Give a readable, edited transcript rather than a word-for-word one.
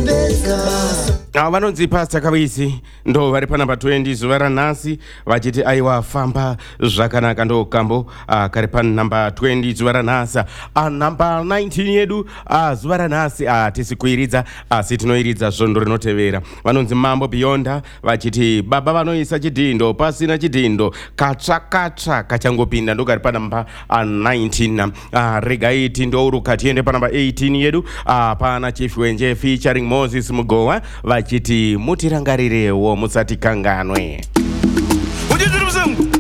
vanonzi Pastor Kabisi ndo vari pa namba 20 zuva ranhasi vachiti aiwa famba zvakanaka ndo kambo kari pa namba 20 zuva ranhasi namba 19 yedu zuva ranhasi tisi kuiridza asi tinoiridza zvondo rinotevera. Vanonzi Mambo Beyonda vachiti baba vanoisa chidhindo pasina chidhindo katsva kachangopinda ndo kari pa namba 19. Regaiti ndo uruka tiende pa namba 18 yedu pana Chief Wenje featuring Moses Mugowa vachiti mutirangarirewo musati kanganwe.